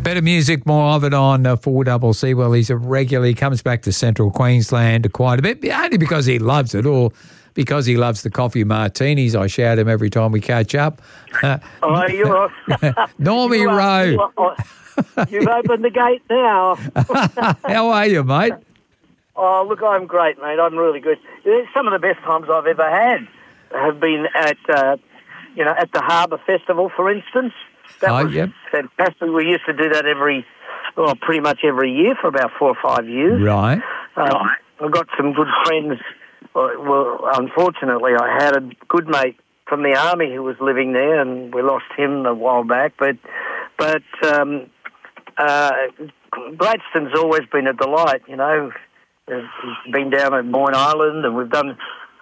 Better music, more of it on 4CC. Well, he's a regular. He comes back to Central Queensland quite a bit, only because he loves it or because he loves the coffee martinis. I shout him every time we catch up. You're Normie Rowe. You've opened the gate now. How are you, mate? Oh, look, I'm great, mate. I'm really good. Some of the best times I've ever had have been at the Harbour Festival, for instance. That was fantastic. We used to do that pretty much every year for about 4 or 5 years. Right. I've got some good friends. Well, unfortunately, I had a good mate from the army who was living there, and we lost him a while back. But Gladstone's always been a delight. You know, we've been down at Boyne Island, and we've done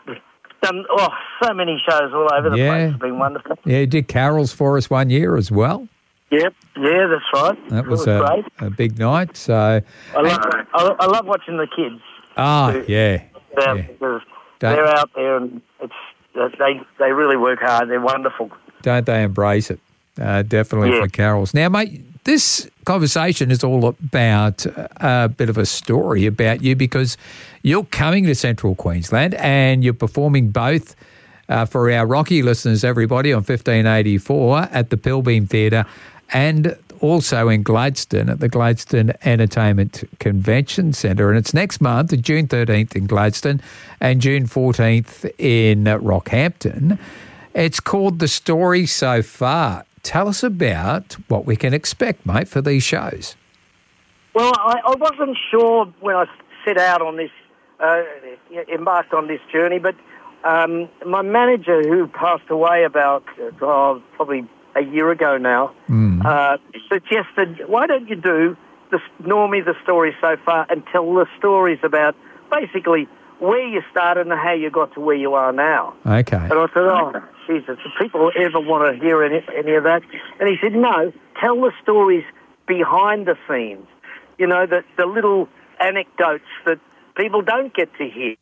so many shows all over the place. It's been wonderful. Yeah, you did carols for us one year as well. Yep, yeah, that's right. That was great. A big night. So I love watching the kids. They're out there, and they really work hard. They're wonderful. Don't they embrace it? Definitely for carols. Now, mate, this conversation is all about a bit of a story about you because you're coming to Central Queensland and you're performing both for our Rocky listeners, everybody, on 1584 at the Pilbeam Theatre and also in Gladstone at the Gladstone Entertainment Convention Centre. And it's next month, June 13th in Gladstone and June 14th in Rockhampton. It's called The Story So Far. Tell us about what we can expect, mate, for these shows. Well, I wasn't sure when I set out on this, embarked on this journey, but my manager, who passed away about probably a year ago now, suggested, why don't you do Normie, The Story So Far, and tell the stories about basically where you started and how you got to where you are now. Okay. And I said, Jesus, do people ever want to hear any of that? And he said, no, tell the stories behind the scenes. You know, the little anecdotes that people don't get to hear.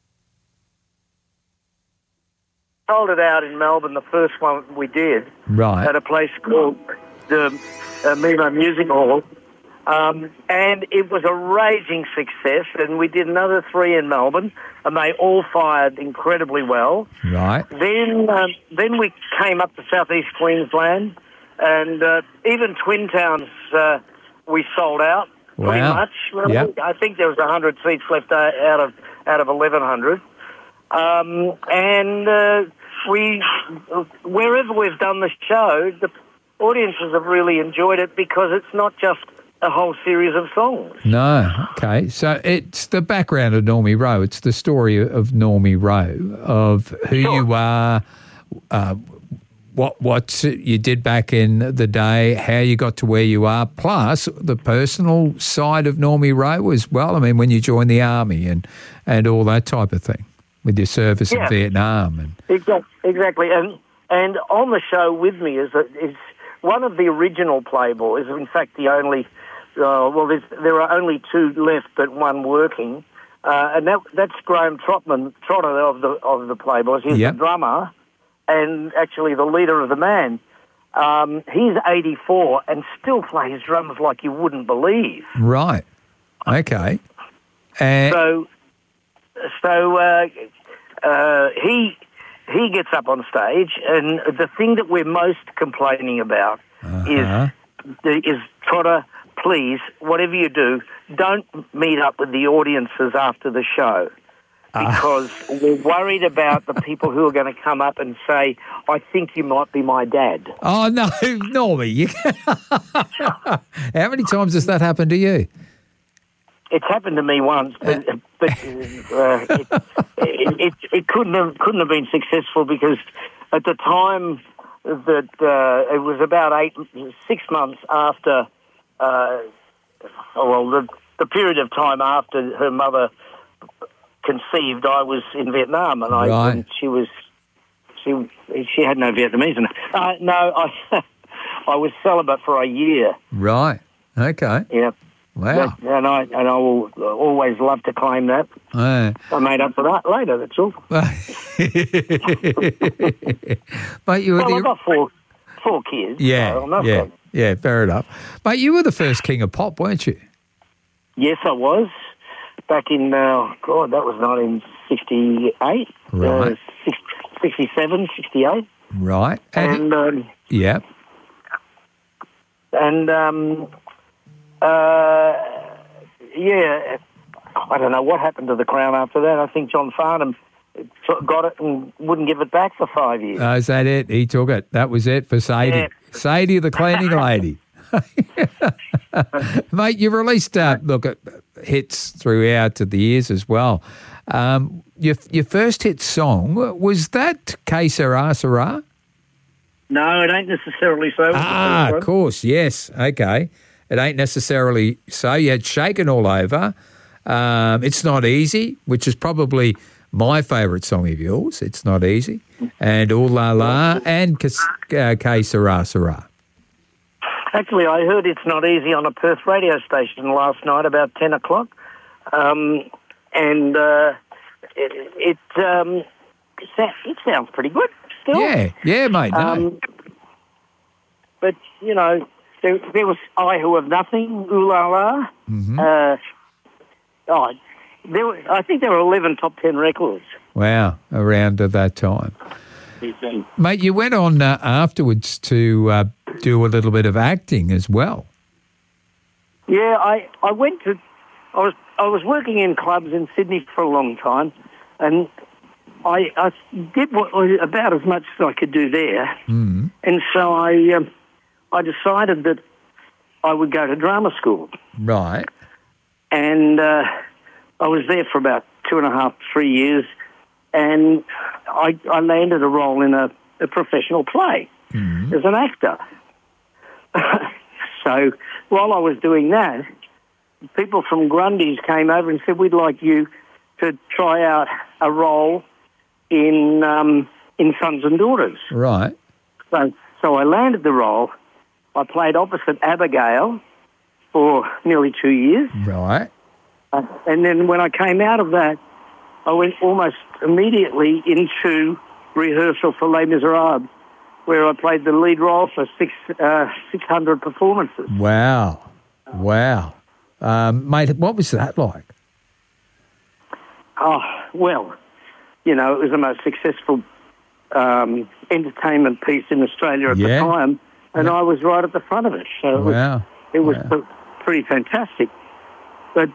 Sold it out in Melbourne, the first one we did, at a place called the Mimo Music Hall. And it was a raging success, and we did another 3 in Melbourne, and they all fired incredibly well. Right. Then we came up to southeast Queensland, and even Twin Towns we sold out pretty much. Yep. I think there was 100 seats left out of 1,100. Wherever we've done the show, the audiences have really enjoyed it because it's not just a whole series of songs. No, okay. So it's the background of Normie Rowe. It's the story of Normie Rowe, of who you are, what you did back in the day, how you got to where you are, plus the personal side of Normie Rowe as well. I mean, when you joined the army and all that type of thing with your service in Vietnam. Exactly. And on the show with me is one of the original Playboys, in fact the only... there are only 2 left, but 1 working, and that's Graham Trotter of the Playboys. He's the drummer and actually the leader of the band. He's 84 and still plays drums like you wouldn't believe. Right. Okay. And he gets up on stage, and the thing that we're most complaining about is Trotter. Please, whatever you do, don't meet up with the audiences after the show because we're worried about the people who are going to come up and say, I think you might be my dad. Oh, no, Normie. How many times has that happened to you? It's happened to me once, but it couldn't have been successful because at the time that it was about 6 months after... the period of time after her mother conceived, I was in Vietnam, and she had no Vietnamese in her. I was celibate for a year. Right. Okay. Yeah. Wow. And I will always love to claim that. I made up for that later. That's all. But you were I got 4 kids. Yeah, so I'm not yeah, gonna- yeah, fair enough. Mate, you were the first king of pop, weren't you? Yes, I was. Back in, that was 1968. Right. 67, 68. Right. And, yeah. yeah, I don't know what happened to the crown after that. I think John Farnham got it and wouldn't give it back for 5 years. Is that it? He took it. That was it for Sadie. Yeah. Sadie, the cleaning lady. Mate, you've released hits throughout the years as well. Your first hit song, was that Que Sera Sera? No, it ain't necessarily so. Of course, yes. Okay. It ain't necessarily so. You had Shaken All Over. It's Not Easy, which is probably my favourite song of yours. It's Not Easy. And Ooh La La and Que Sera Sera. Actually, I heard It's Not Easy on a Perth radio station last night about 10 o'clock. It sounds pretty good still. Yeah, mate. No. But, you know, there was I Who Have Nothing, Ooh La La. Mm-hmm. I think there were 11 top 10 records. Wow, around at that time. Mate, you went on afterwards to do a little bit of acting as well. Yeah, I was working in clubs in Sydney for a long time, and I did about as much as I could do there. Mm. And so I decided that I would go to drama school. Right. And I was there for about 2.5, 3 years, and I landed a role in a professional play as an actor. So while I was doing that, people from Grundy's came over and said, we'd like you to try out a role in Sons and Daughters. Right. So I landed the role. I played opposite Abigail for nearly 2 years. Right. And then when I came out of that, I went almost immediately into rehearsal for Les Miserables, where I played the lead role for 600 performances. Wow. Mate, what was that like? Oh, well, you know, it was the most successful entertainment piece in Australia at the time, and I was right at the front of it. So it was pretty fantastic. But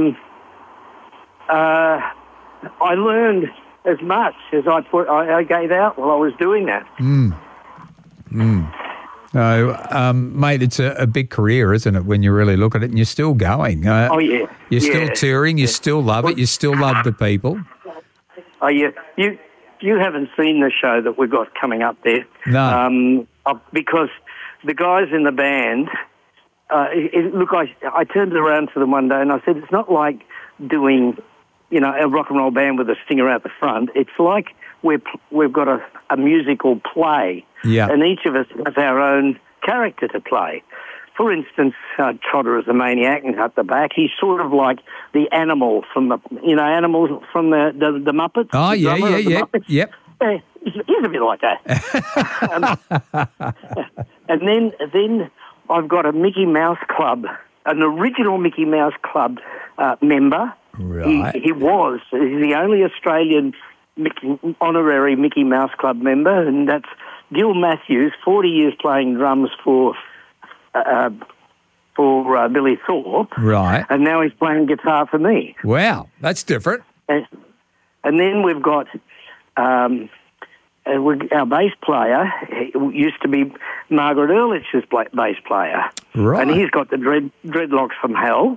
I learned as much as I gave out while I was doing that. Mate, it's a big career, isn't it, when you really look at it, and you're still going. You're still touring, you still love it, you still love the people. Oh, yeah. You haven't seen the show that we've got coming up there. No. Because the guys in the band, I turned around to them one day and I said, it's not like doing, you know, a rock and roll band with a singer out the front. It's like we've got a musical play, and each of us has our own character to play. For instance, Trotter is a maniac and at the back. He's sort of like the animal from animals from the Muppets. Oh, yeah. Muppets. Yep. He's a bit like that. And then I've got a Mickey Mouse Club, an original Mickey Mouse Club member. Right. He's the only Australian honorary Mickey Mouse Club member, and that's Gil Matthews, 40 years playing drums for Billy Thorpe. Right. And now he's playing guitar for me. Wow, that's different. And then we've got our bass player used to be Margaret Ehrlich's bass player. Right. And he's got the dreadlocks from hell.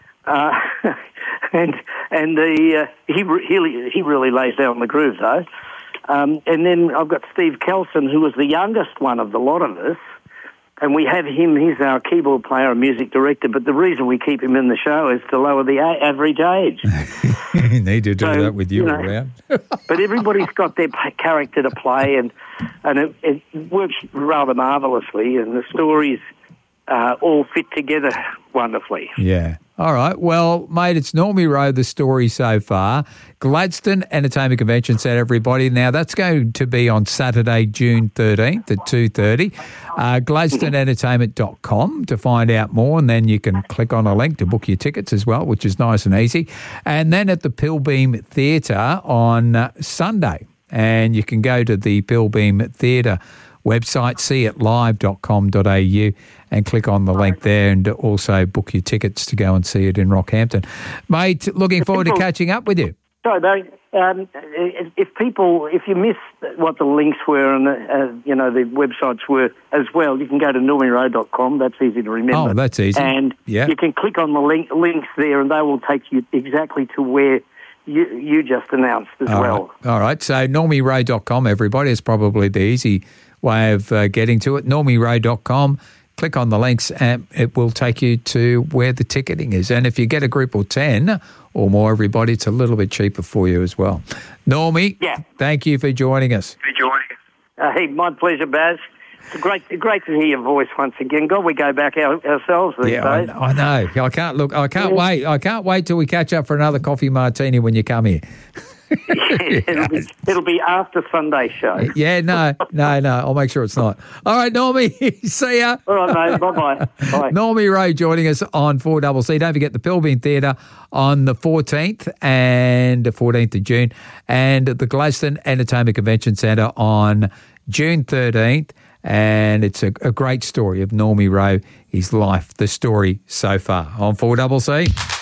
And he really lays down the groove, though. And then I've got Steve Kelson, who was the youngest one of the lot of us, and we have him. He's our keyboard player and music director. But the reason we keep him in the show is to lower the average age. You need to do that with you around. But everybody's got their character to play, and it works rather marvellously, and the stories all fit together wonderfully. Yeah. All right. Well, mate, it's Normie Rowe, the story so far. Gladstone Entertainment Convention Centre, everybody. Now, that's going to be on Saturday, June 13th at 2:30. GladstoneEntertainment.com to find out more, and then you can click on a link to book your tickets as well, which is nice and easy. And then at the Pilbeam Theatre on Sunday. And you can go to the Pilbeam Theatre website, seeitlive.com.au, and click on the link there, and also book your tickets to go and see it in Rockhampton. Mate, looking forward to catching up with you. Sorry, Barry. If you missed what the links were and the websites were as well, you can go to normierowe.com. That's easy to remember. Oh, that's easy. And you can click on the links there, and they will take you exactly to where you just announced as well. Right. All right. So normierowe.com, everybody, is probably the easy way of getting to it. normierowe.com. Click on the links and it will take you to where the ticketing is. And if you get a group of 10 or more, everybody, it's a little bit cheaper for you as well. Normie, thank you for joining us. Hey, my pleasure, Baz. It's great to hear your voice once again. God, we go back ourselves these days. I know. I can't wait. I can't wait till we catch up for another coffee martini when you come here. It'll be after Sunday show. Yeah, no. I'll make sure it's not. All right, Normie, see ya. All right, mate. Bye-bye. Bye. Normie Rowe joining us on 4CC. Don't forget the Pilbeam Theatre on the 14th and the 14th of June, and the Gladstone Entertainment Convention Centre on June 13th. And it's a great story of Normie Rowe, his life, the story so far on 4CC.